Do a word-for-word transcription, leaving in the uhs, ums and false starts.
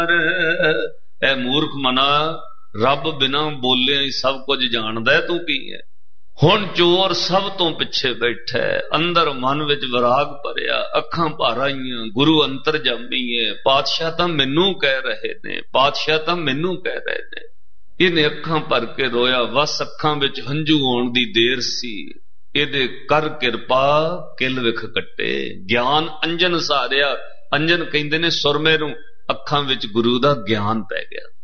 ਐ ਮੂਰਖ ਮਨਾ, ਰੱਬ ਬਿਨਾਂ ਬੋਲਿਆ ਹੀ ਸਭ ਕੁਝ ਜਾਣਦਾ, ਤੂੰ ਕੀ ਹੈ। ਹੁਣ ਚੋਰ ਸਭ ਤੋਂ ਪਿੱਛੇ ਬੈਠਾ, ਅੰਦਰ ਮਨ ਵਿੱਚ ਵਿਰਾਗ ਭਰਿਆ, ਅੱਖਾਂ ਭਰ ਆਈਆਂ, ਗੁਰੂ ਅੰਤਰਜਾਮੀ ਹੈ, ਪਾਤਸ਼ਾਹ ਤਾਂ ਮੈਨੂੰ ਕਹਿ ਰਹੇ ਨੇ, ਪਾਤਸ਼ਾਹ ਤਾਂ ਮੈਨੂੰ ਕਹਿ ਰਹੇ ਨੇ। ਇਹਨੇ ਅੱਖਾਂ ਭਰ ਕੇ ਰੋਇਆ, ਬਸ ਅੱਖਾਂ ਵਿੱਚ ਹੰਝੂ ਆਉਣ ਦੀ ਦੇਰ ਸੀ। ਇਹਦੇ ਕਰ ਕਿਰਪਾ ਕਿਲ ਵਿਖ ਕੱਟੇ, ਗਿਆਨ ਅੰਜਨ ਸਾਰਿਆ। ਅੰਜਨ ਕਹਿੰਦੇ ਨੇ ਸੁਰਮੇ ਨੂੰ, ਅੱਖਾਂ ਵਿੱਚ ਗੁਰੂ ਦਾ ਗਿਆਨ ਪੈ ਗਿਆ।